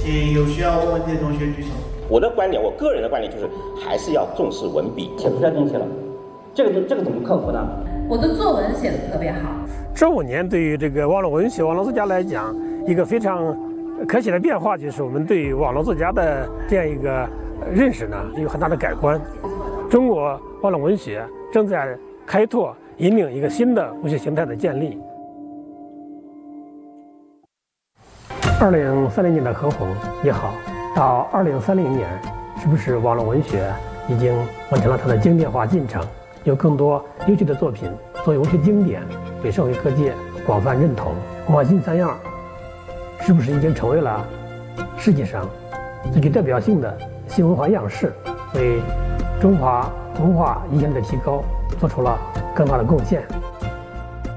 请有需要问问题的同学举手。 我的观点，我个人的观点就是，还是要重视文笔。 写不出来东西了，这个怎么克服呢？ 我的作文写得特别好。 这5年对于这个网络文学、网络作家来讲，一个非常可喜的变化，就是我们对于网络作家的这样一个认识呢，有很大的改观。中国网络文学正在开拓、引领一个新的文学形态的建立。2030年的何鸿也好，到2030年，是不是网络文学已经完成了它的经典化进程？有更多优秀的作品作为文学经典，被社会各界广泛认同。文化新3样是不是已经成为了世界上最具代表性的新文化样式，为中华文化影响力的提高做出了更大的贡献？